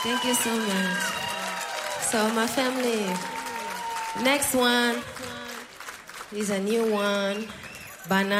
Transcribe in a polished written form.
Thank you so much. So my family, next one is a new one. Banana.